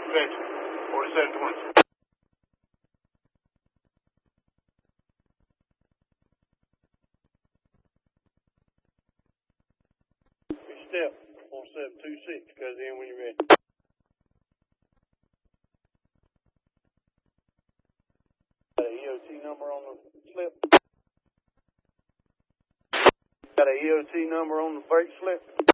Section 4720. Step 1726, goes in when you're ready. Got a EOT number on the slip? Got a EOT number on the brake slip?